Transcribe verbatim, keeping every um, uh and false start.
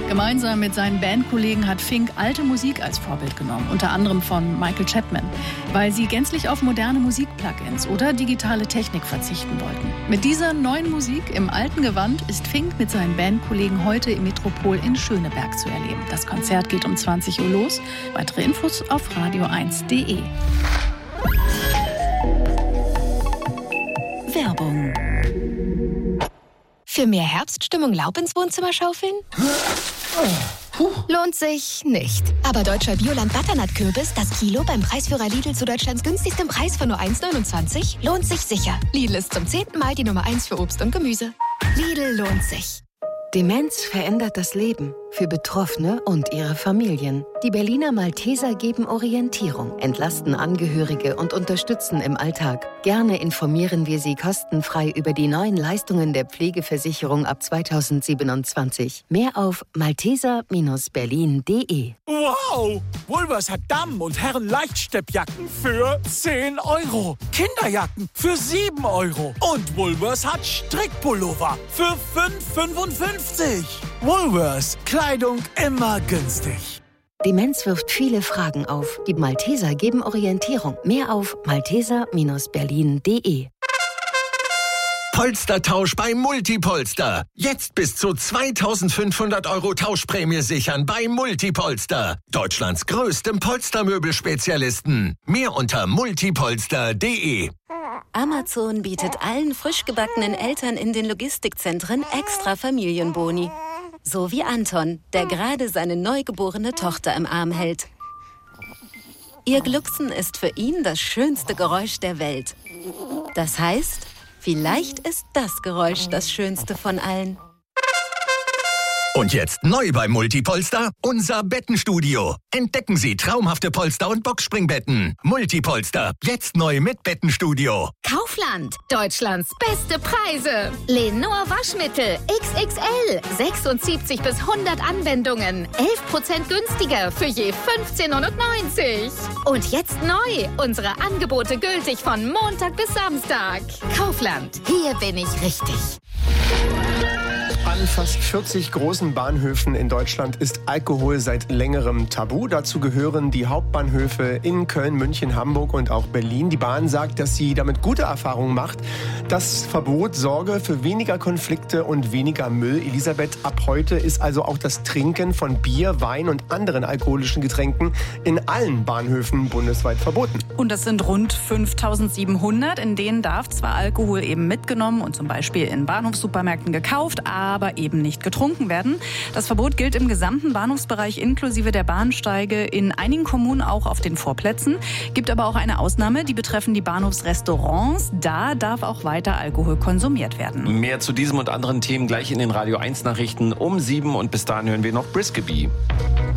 Gemeinsam mit seinen Bandkollegen hat Fink alte Musik als Vorbild genommen, unter anderem von Michael Chapman, weil sie gänzlich auf moderne Musik-Plugins oder digitale Technik verzichten wollten. Mit dieser neuen Musik im alten Gewand ist Fink mit seinen Bandkollegen heute im Metropol in Schöneberg zu erleben. Das Konzert geht um zwanzig Uhr los. Weitere Infos auf radio eins punkt de. Werbung. Für mehr Herbststimmung Laub ins Wohnzimmer schaufeln? Lohnt sich nicht. Aber deutscher Bioland Butternut-Kürbis, das Kilo beim Preisführer Lidl zu Deutschlands günstigstem Preis von nur eins neunundzwanzig, lohnt sich sicher. Lidl ist zum zehnten Mal die Nummer eins für Obst und Gemüse. Lidl lohnt sich. Demenz verändert das Leben für Betroffene und ihre Familien. Die Berliner Malteser geben Orientierung, entlasten Angehörige und unterstützen im Alltag. Gerne informieren wir Sie kostenfrei über die neuen Leistungen der Pflegeversicherung ab zweitausendsiebenundzwanzig. Mehr auf malteser Bindestrich berlin punkt de. Wow! Woolworths hat Damen- und Herren-Leichtsteppjacken für zehn Euro. Kinderjacken für sieben Euro. Und Woolworths hat Strickpullover für fünf Euro fünfundfünfzig. Woolworths. Kleidung immer günstig. Demenz wirft viele Fragen auf. Die Malteser geben Orientierung. Mehr auf malteser Bindestrich berlin punkt de. Polstertausch bei Multipolster. Jetzt bis zu zweitausendfünfhundert Euro Tauschprämie sichern bei Multipolster. Deutschlands größtem Polstermöbelspezialisten. Mehr unter multipolster punkt de. Amazon bietet allen frisch gebackenen Eltern in den Logistikzentren extra Familienboni. So wie Anton, der gerade seine neugeborene Tochter im Arm hält. Ihr Glucksen ist für ihn das schönste Geräusch der Welt. Das heißt, vielleicht ist das Geräusch das schönste von allen. Und jetzt neu bei Multipolster, unser Bettenstudio. Entdecken Sie traumhafte Polster- und Boxspringbetten. Multipolster, jetzt neu mit Bettenstudio. Kaufland, Deutschlands beste Preise. Lenor Waschmittel X X L, sechsundsiebzig bis hundert Anwendungen, elf Prozent günstiger für je fünfzehn neunundneunzig. Und jetzt neu, unsere Angebote gültig von Montag bis Samstag. Kaufland, hier bin ich richtig. An fast vierzig großen Bahnhöfen in Deutschland ist Alkohol seit längerem tabu. Dazu gehören die Hauptbahnhöfe in Köln, München, Hamburg und auch Berlin. Die Bahn sagt, dass sie damit gute Erfahrungen macht. Das Verbot sorge für weniger Konflikte und weniger Müll. Elisabeth, ab heute ist also auch das Trinken von Bier, Wein und anderen alkoholischen Getränken in allen Bahnhöfen bundesweit verboten. Und das sind rund fünftausendsiebenhundert. In denen darf zwar Alkohol eben mitgenommen und zum Beispiel in Bahnhofssupermärkten gekauft, aber eben nicht getrunken werden. Das Verbot gilt im gesamten Bahnhofsbereich inklusive der Bahnsteige, in einigen Kommunen auch auf den Vorplätzen. Gibt aber auch eine Ausnahme, die betreffen die Bahnhofsrestaurants. Da darf auch weiter Alkohol konsumiert werden. Mehr zu diesem und anderen Themen gleich in den Radio eins Nachrichten um sieben und bis dahin hören wir noch Brisky.